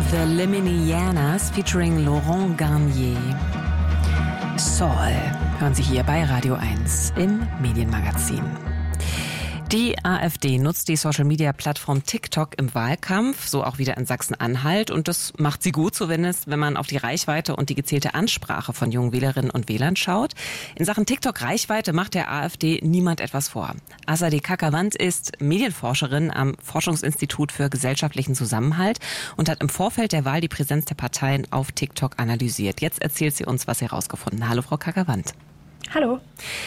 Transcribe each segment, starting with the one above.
The Lemonianas featuring Laurent Garnier. Saul hören Sie hier bei Radio 1 im Medienmagazin. Die AfD nutzt die Social-Media-Plattform TikTok im Wahlkampf, so auch wieder in Sachsen-Anhalt. Und das macht sie gut, zumindest wenn man auf die Reichweite und die gezielte Ansprache von jungen Wählerinnen und Wählern schaut. In Sachen TikTok-Reichweite macht der AfD niemand etwas vor. Azadeh Kakavant ist Medienforscherin am Forschungsinstitut für gesellschaftlichen Zusammenhalt und hat im Vorfeld der Wahl die Präsenz der Parteien auf TikTok analysiert. Jetzt erzählt sie uns, was sie herausgefunden hat. Hallo, Frau Kakavant. Hallo.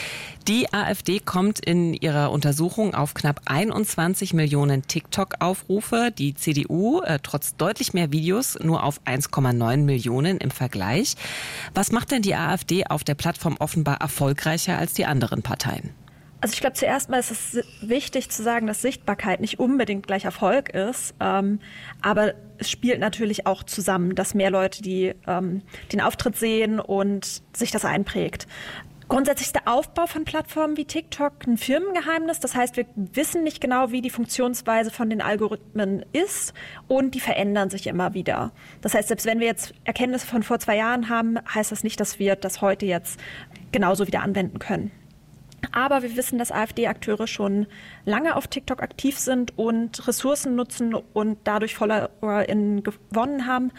Die AfD kommt in ihrer Untersuchung auf knapp 21 Millionen TikTok-Aufrufe. Die CDU, trotz deutlich mehr Videos, nur auf 1,9 Millionen im Vergleich. Was macht denn die AfD auf der Plattform offenbar erfolgreicher als die anderen Parteien? Also ich glaube, zuerst mal ist es wichtig zu sagen, dass Sichtbarkeit nicht unbedingt gleich Erfolg ist. Aber es spielt natürlich auch zusammen, dass mehr Leute den Auftritt sehen und sich das einprägt. Grundsätzlich ist der Aufbau von Plattformen wie TikTok ein Firmengeheimnis. Das heißt, wir wissen nicht genau, wie die Funktionsweise von den Algorithmen ist und die verändern sich immer wieder. Das heißt, selbst wenn wir jetzt Erkenntnisse von vor 2 Jahren haben, heißt das nicht, dass wir das heute jetzt genauso wieder anwenden können. Aber wir wissen, dass AfD-Akteure schon lange auf TikTok aktiv sind und Ressourcen nutzen und dadurch FollowerInnen gewonnen haben.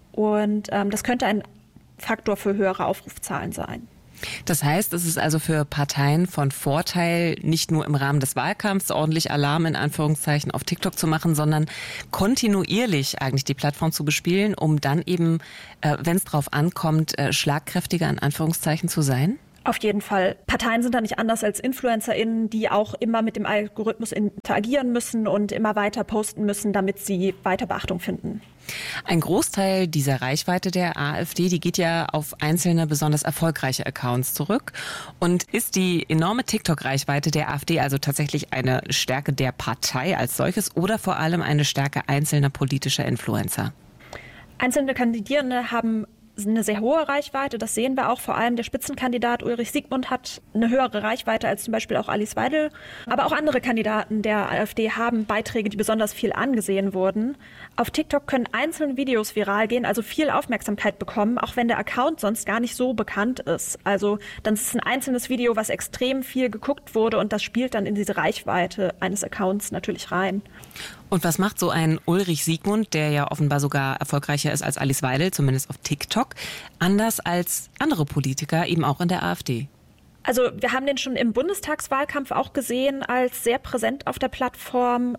Und das könnte ein Faktor für höhere Aufrufzahlen sein. Das heißt, es ist also für Parteien von Vorteil, nicht nur im Rahmen des Wahlkampfs ordentlich Alarm in Anführungszeichen auf TikTok zu machen, sondern kontinuierlich eigentlich die Plattform zu bespielen, um dann eben, wenn es drauf ankommt, schlagkräftiger in Anführungszeichen zu sein? Auf jeden Fall. Parteien sind da nicht anders als InfluencerInnen, die auch immer mit dem Algorithmus interagieren müssen und immer weiter posten müssen, damit sie weiter Beachtung finden. Ein Großteil dieser Reichweite der AfD, die geht ja auf einzelne besonders erfolgreiche Accounts zurück. Und ist die enorme TikTok-Reichweite der AfD also tatsächlich eine Stärke der Partei als solches oder vor allem eine Stärke einzelner politischer Influencer? Einzelne Kandidierende haben eine sehr hohe Reichweite, das sehen wir auch. Vor allem der Spitzenkandidat Ulrich Siegmund hat eine höhere Reichweite als zum Beispiel auch Alice Weidel. Aber auch andere Kandidaten der AfD haben Beiträge, die besonders viel angesehen wurden. Auf TikTok können einzelne Videos viral gehen, also viel Aufmerksamkeit bekommen, auch wenn der Account sonst gar nicht so bekannt ist. Also dann ist es ein einzelnes Video, was extrem viel geguckt wurde und das spielt dann in diese Reichweite eines Accounts natürlich rein. Und was macht so ein Ulrich Siegmund, der ja offenbar sogar erfolgreicher ist als Alice Weidel, zumindest auf TikTok, anders als andere Politiker, eben auch in der AfD? Also wir haben den schon im Bundestagswahlkampf auch gesehen als sehr präsent auf der Plattform.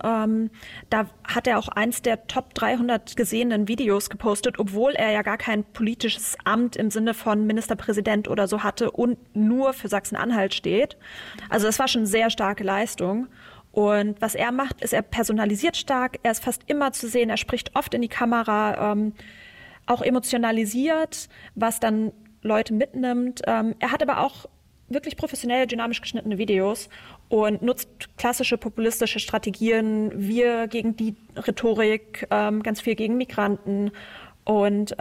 Da hat er auch eins der Top 300 gesehenen Videos gepostet, obwohl er ja gar kein politisches Amt im Sinne von Ministerpräsident oder so hatte und nur für Sachsen-Anhalt steht. Also das war schon eine sehr starke Leistung. Und was er macht, ist, er personalisiert stark, er ist fast immer zu sehen, er spricht oft in die Kamera, auch emotionalisiert, was dann Leute mitnimmt. Er hat aber auch wirklich professionell, dynamisch geschnittene Videos und nutzt klassische populistische Strategien, wir gegen die Rhetorik, ganz viel gegen Migranten. Und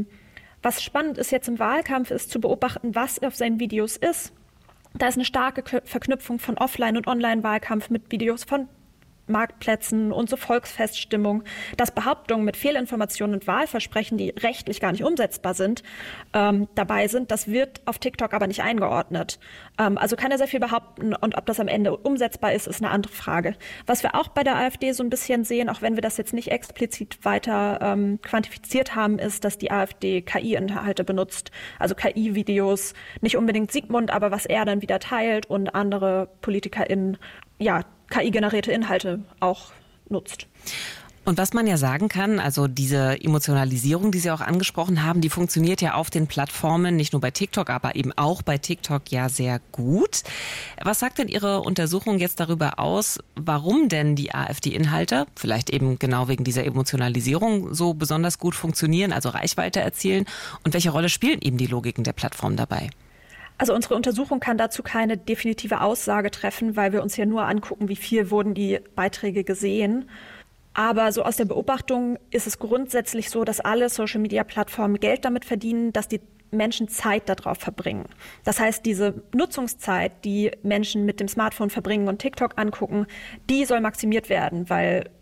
was spannend ist jetzt im Wahlkampf, ist zu beobachten, was auf seinen Videos ist. Da ist eine starke Verknüpfung von Offline- und Online-Wahlkampf mit Videos von Marktplätzen und so Volksfeststimmung, dass Behauptungen mit Fehlinformationen und Wahlversprechen, die rechtlich gar nicht umsetzbar sind, dabei sind. Das wird auf TikTok aber nicht eingeordnet. Also kann er sehr viel behaupten und ob das am Ende umsetzbar ist, ist eine andere Frage. Was wir auch bei der AfD so ein bisschen sehen, auch wenn wir das jetzt nicht explizit weiter quantifiziert haben, ist, dass die AfD KI-Inhalte benutzt. Also KI-Videos, nicht unbedingt Siegmund, aber was er dann wieder teilt und andere PolitikerInnen, ja, KI-generierte Inhalte auch nutzt. Und was man ja sagen kann, also diese Emotionalisierung, die Sie auch angesprochen haben, die funktioniert ja auf den Plattformen, nicht nur bei TikTok, aber eben auch bei TikTok ja sehr gut. Was sagt denn Ihre Untersuchung jetzt darüber aus, warum denn die AfD-Inhalte, vielleicht eben genau wegen dieser Emotionalisierung, so besonders gut funktionieren, also Reichweite erzielen? Und welche Rolle spielen eben die Logiken der Plattform dabei? Also unsere Untersuchung kann dazu keine definitive Aussage treffen, weil wir uns ja nur angucken, wie viel wurden die Beiträge gesehen. Aber so aus der Beobachtung ist es grundsätzlich so, dass alle Social-Media-Plattformen Geld damit verdienen, dass die Menschen Zeit darauf verbringen. Das heißt, diese Nutzungszeit, die Menschen mit dem Smartphone verbringen und TikTok angucken, die soll maximiert werden, weil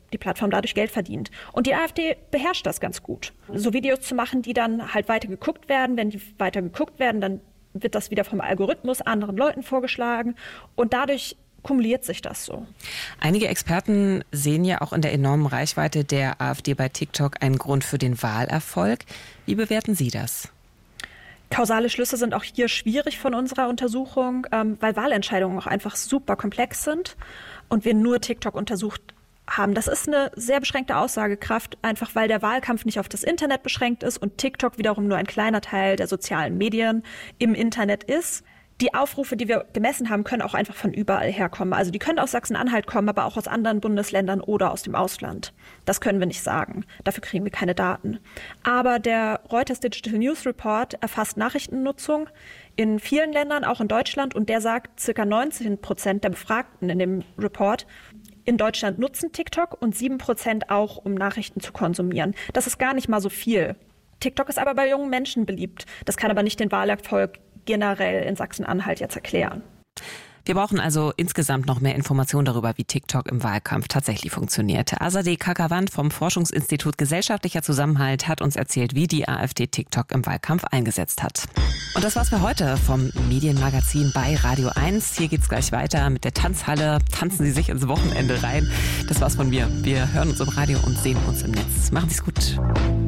die Plattform dadurch Geld verdient. Und die AfD beherrscht das ganz gut. So Videos zu machen, die dann halt weiter geguckt werden. Wenn die weiter geguckt werden, dann wird das wieder vom Algorithmus anderen Leuten vorgeschlagen. Und dadurch kumuliert sich das so. Einige Experten sehen ja auch in der enormen Reichweite der AfD bei TikTok einen Grund für den Wahlerfolg. Wie bewerten Sie das? Kausale Schlüsse sind auch hier schwierig von unserer Untersuchung, weil Wahlentscheidungen auch einfach super komplex sind und wir nur TikTok untersucht haben. Das ist eine sehr beschränkte Aussagekraft, einfach weil der Wahlkampf nicht auf das Internet beschränkt ist und TikTok wiederum nur ein kleiner Teil der sozialen Medien im Internet ist. Die Aufrufe, die wir gemessen haben, können auch einfach von überall herkommen. Also die können aus Sachsen-Anhalt kommen, aber auch aus anderen Bundesländern oder aus dem Ausland. Das können wir nicht sagen. Dafür kriegen wir keine Daten. Aber der Reuters Digital News Report erfasst Nachrichtennutzung in vielen Ländern, auch in Deutschland. Und der sagt, ca. 19% der Befragten in dem Report in Deutschland nutzen TikTok und 7% auch, um Nachrichten zu konsumieren. Das ist gar nicht mal so viel. TikTok ist aber bei jungen Menschen beliebt. Das kann aber nicht den Wahlerfolg generell in Sachsen-Anhalt jetzt erklären. Wir brauchen also insgesamt noch mehr Informationen darüber, wie TikTok im Wahlkampf tatsächlich funktioniert. Azadeh Kakavand vom Forschungsinstitut Gesellschaftlicher Zusammenhalt hat uns erzählt, wie die AfD TikTok im Wahlkampf eingesetzt hat. Und das war's für heute vom Medienmagazin bei Radio 1. Hier geht's gleich weiter mit der Tanzhalle. Tanzen Sie sich ins Wochenende rein. Das war's von mir. Wir hören uns im Radio und sehen uns im Netz. Machen Sie's gut.